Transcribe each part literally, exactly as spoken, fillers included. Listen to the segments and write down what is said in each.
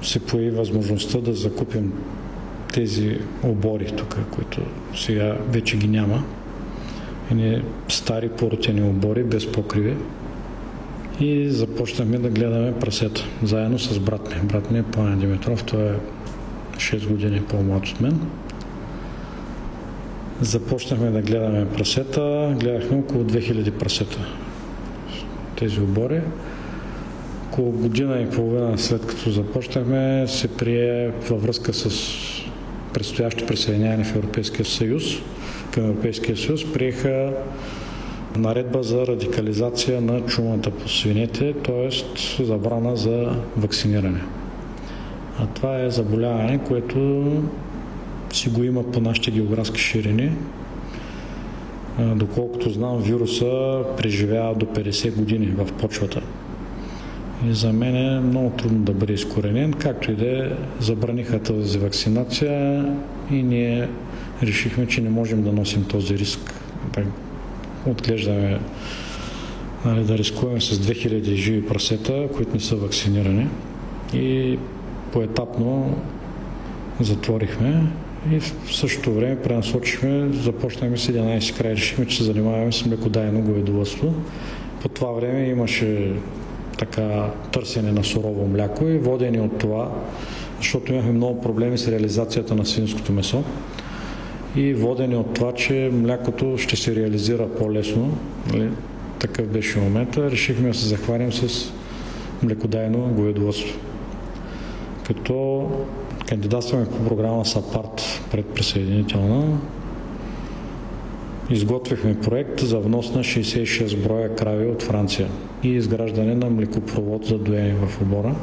се появи възможността да закупим тези обори тук, които сега вече ги няма. Едни стари поротени обори без покриви. И започнахме да гледаме прасета, заедно с брат ми. Брат ми е Пламен Димитров, той е шест години по-млад от мен. Започнахме да гледаме прасета, гледахме около две хиляди прасета. Тези обори. Около година и половина след като започнахме, се прие във връзка с предстоящо присъединяване в Европейския съюз. Към Европейския съюз приеха наредба за радикализация на чумата по свинете, т.е. забрана за вакциниране. А това е заболяване, което си го има по нашите географски ширини. Доколкото знам, вируса преживява до петдесет години в почвата. И за мен е много трудно да бъде изкоренен, както и да е, забраниха тази вакцинация и ние решихме, че не можем да носим този риск. Да отглеждаме, нали, да рискуваме с две хиляди живи прасета, които не са вакцинирани. И поетапно затворихме и в същото време пренасочихме, започнахме с единайсет краи, решихме, че се занимаваме с млекодайно говедовъдство. По това време имаше така търсене на сурово мляко и водени от това, защото имахме много проблеми с реализацията на свинското месо и водени от това, че млякото ще се реализира по-лесно, нали, такъв беше момента, решихме да се захванем с млекодайно говедовъдство. Като кандидатстваме по програма САПАРТ предприсъединителна, изготвихме проект за внос на шейсет и шест броя крави от Франция и изграждане на млекопровод за доене в обора.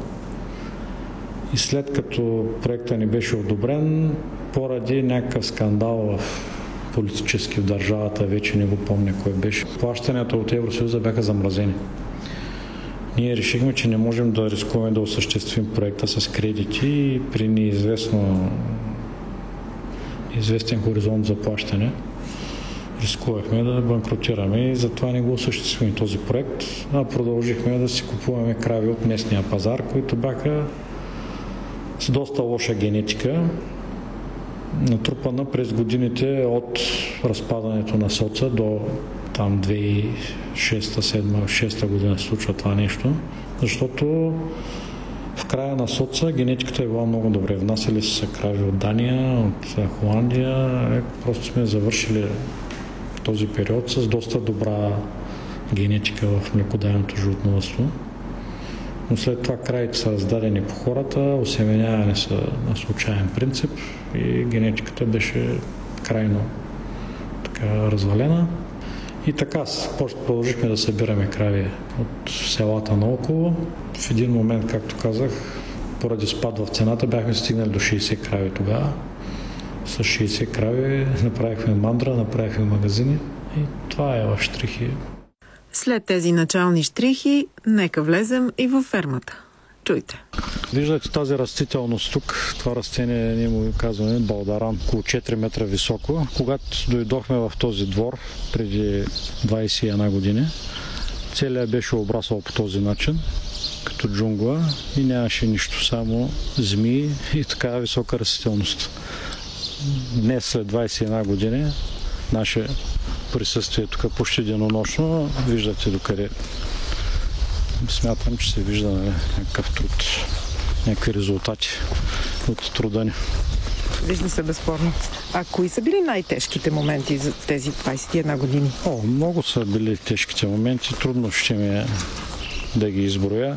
И след като проектът ни беше одобрен, поради някакъв скандал в политически в държавата, вече не го помня кой беше, плащанията от Евросъюза бяха замразени. Ние решихме, че не можем да рискуваме да осъществим проекта с кредити и при неизвестно известен хоризонт за плащане рискувахме да банкротираме и затова не го осъществим този проект, а продължихме да си купуваме крави от местния пазар, които бяха с доста лоша генетика, натрупана през годините от разпадането на соца до там две хиляди и шеста седма шеста година се случва това нещо, защото в края на соца генетиката е била много добре. Внасяли са крави от Дания, от Холандия, просто сме завършили този период с доста добра генетика в млекодайното животновъдство. Но след това кравите са раздадени по хората, осеменяване са на случайен принцип и генетиката беше крайно така развалена. И така продължихме да събираме крави от селата наоколо. В един момент, както казах, поради спад в цената бяхме стигнали до шейсет крави тогава. С шейсет крави направихме мандра, направихме магазини и това е в щрихи. След тези начални щрихи, нека влезем и във фермата. Чуйте. Виждате тази растителност тук. Това растение, ние му казваме балдаран, около четири метра високо. Когато дойдохме в този двор преди двайсет и една години, целият беше обрасъл по този начин, като джунгла и нямаше нищо, само змии и такава висока растителност. Днес, след двайсет и една години, наше присъствие тук почти денонощно, виждате докъде. Смятам, че се вижда, нали, някакъв труд, някакви резултати от труда ни. Вижда се безспорно. А кои са били най-тежките моменти за тези двайсет и една години? О, много са били тежките моменти. Трудно ще ми е да ги изброя.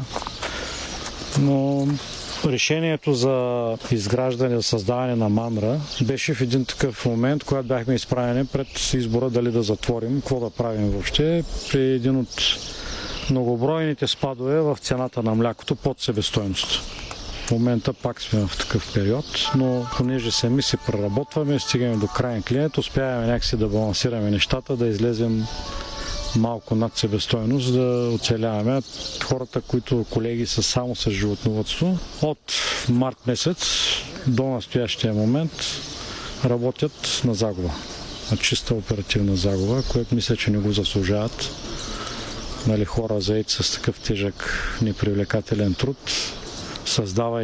Но решението за изграждане, създаване на мандра беше в един такъв момент, когато бяхме изправени пред избора дали да затворим, какво да правим въобще, при един от многобройните спадове в цената на млякото под себестойност. В момента пак сме в такъв период, но понеже сами се преработваме, стигаме до крайен клиент, успяваме някакси да балансираме нещата, да излезем малко над себестойност, да оцеляваме. Хората, които колеги са само с животновъдство, от март месец до настоящия момент работят на загуба. На чиста оперативна загуба, което мисля, че не го заслужават. Нали, хора заети с такъв тежък, непривлекателен труд, създава